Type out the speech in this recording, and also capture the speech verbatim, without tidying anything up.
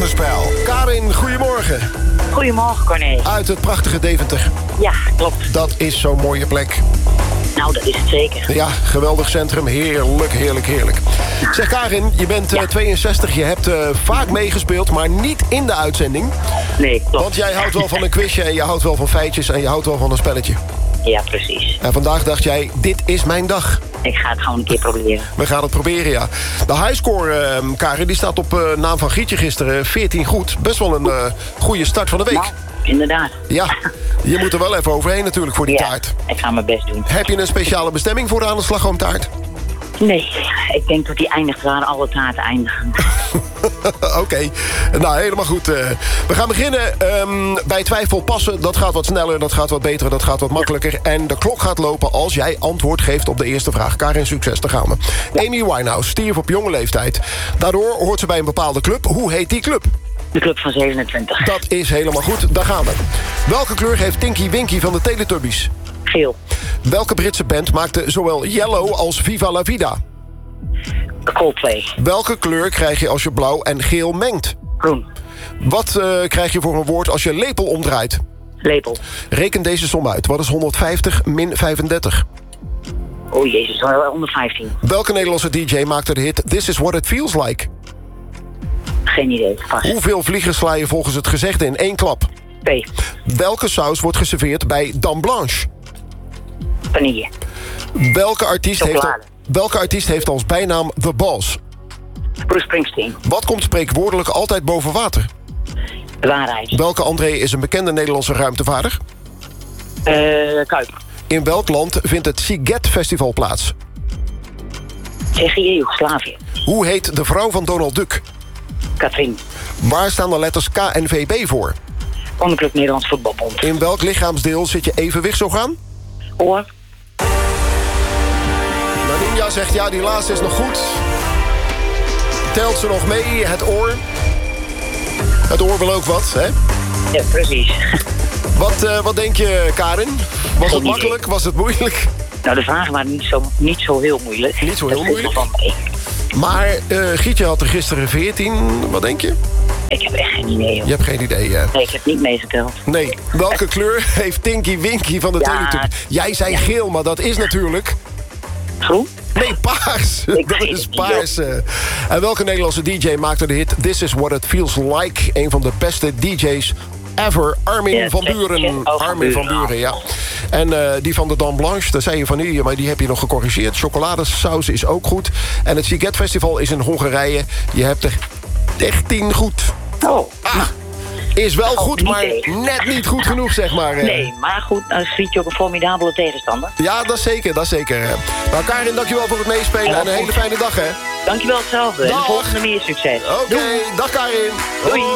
Buitenspel. Karin, goedemorgen. Goedemorgen, Corné. Uit het prachtige Deventer. Ja, klopt. Dat is zo'n mooie plek. Nou, dat is het zeker. Ja, geweldig centrum. Heerlijk, heerlijk, heerlijk. Zeg Karin, je bent uh, Ja. tweeënzestig. Je hebt uh, vaak meegespeeld, maar niet in de uitzending. Nee, klopt. Want jij houdt wel van een quizje en je houdt wel van feitjes... en je houdt wel van een spelletje. Ja, precies. En vandaag dacht jij, dit is mijn dag. Ik ga het gewoon een keer proberen. We gaan het proberen, ja. De highscore, uh, Karin, die staat op uh, naam van Gietje gisteren. veertien goed. Best wel een uh, goede start van de week. Nou, inderdaad. Ja, je moet er wel even overheen natuurlijk voor die Ja, taart. ik ga mijn best doen. Heb je een speciale bestemming voor de aan de slagroomtaart? Nee, ik denk dat die eindigt waar alle taarten eindigen. Oké, okay. Nou helemaal goed. Uh, we gaan beginnen um, bij twijfel passen. Dat gaat wat sneller, dat gaat wat beter, dat gaat wat makkelijker. Ja. En de klok gaat lopen als jij antwoord geeft op de eerste vraag. Karin, succes, daar gaan we. Ja. Amy Winehouse stierf op jonge leeftijd. Daardoor hoort ze bij een bepaalde club. Hoe heet die club? De club van zevenentwintig. Dat is helemaal goed, daar gaan we. Welke kleur heeft Tinky Winky van de Teletubbies? Geel. Welke Britse band maakte zowel Yellow als Viva la Vida? Coldplay. Welke kleur krijg je als je blauw en geel mengt? Groen. Wat uh, krijg je voor een woord als je lepel omdraait? Lepel. Reken deze som uit. Wat is honderdvijftig min vijfendertig? Oh jezus, honderdvijftien. Welke Nederlandse D J maakte de hit This is what it feels like? Geen idee, vast. Hoeveel vliegers sla je volgens het gezegde in één klap? P. Welke saus wordt geserveerd bij Dame Blanche? Vanille. Welke artiest, heeft, al, Chocolade. welke artiest heeft als bijnaam The Boss? Bruce Springsteen. Wat komt spreekwoordelijk altijd boven water? De waarheid. Welke André is een bekende Nederlandse ruimtevaarder? Uh, Kuip. In welk land vindt het Sziget Festival plaats? Tsjechië, Joegoslavië. Hoe heet de vrouw van Donald Duck? Katrien. Waar staan de letters K en V B voor? Koninklijk Nederlands Voetbalbond. In welk lichaamsdeel zit je evenwichtsorgaan? Oor. Naninja zegt ja, die laatste is nog goed. Telt ze nog mee, het oor? Het oor wil ook wat, hè? Ja, precies. Wat, uh, wat denk je, Karin? Was het makkelijk? Was het moeilijk? Nou, de vragen waren niet zo, niet zo heel moeilijk. Niet zo heel dat moeilijk? Van mee. Maar uh, Gietje had er gisteren veertien. Wat denk je? Ik heb echt geen idee, hoor. Je hebt geen idee, hè? Nee, ik heb niet meegeteld. Nee. Welke kleur heeft Tinky Winky van de Ja. Teletubbies? Jij zei Ja. geel, maar dat is natuurlijk... Groen? Nee, paars. Ik Dat weet is het niet, paars. uh. En welke Nederlandse D J maakte de hit This is what it feels like? Een van de beste D J's ever. Armin Ja, van Jet- Buren. Jet- oh, van Armin van Buren, Buren, ja. En uh, die van de Dame Blanche, daar zei je van nu, maar die heb je nog gecorrigeerd. Chocoladesaus is ook goed. En het Sziget Festival is in Hongarije. Je hebt er dertien goed. Oh, Ah, is wel valt goed, niet maar tegen. net niet goed genoeg, zeg maar. uh. nee, maar goed, dan schiet je ook een formidabele tegenstander. Ja, dat is zeker, dat is zeker. Nou, Karin, dankjewel voor het meespelen. Ja, en een hele goed. fijne dag, hè. Dankjewel hetzelfde. En de Dag. volgende meer succes. Oké, Doei. dag Karin. Doei.